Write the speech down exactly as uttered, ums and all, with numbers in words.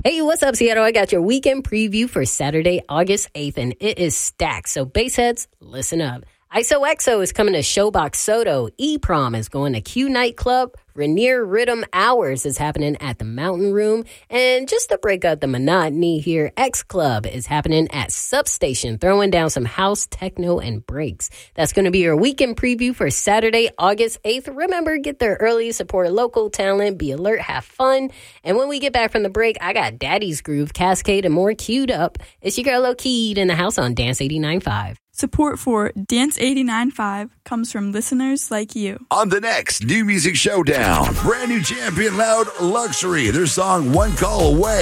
Hey, what's up, Seattle? I got your weekend preview for Saturday, August eighth, and it is stacked. So, bassheads, listen up. I S O X O is coming to Showbox Soto. E-Prom is going to Q Nightclub. Rainier Rhythm Hours is happening at the Mountain Room. And just to break up the monotony here, X Club is happening at Substation, throwing down some house, techno, and breaks. That's going to be your weekend preview for Saturday, August eighth. Remember, get there early, support local talent, be alert, have fun. And when we get back from the break, I got Daddy's Groove, Cascade, and more queued up. It's your girl, Lokeed, in the house on Dance eighty-nine point five. Support for Dance eighty-nine point five comes from listeners like you. On the next New Music Showdown, brand new champion Loud Luxury, their song One Call Away.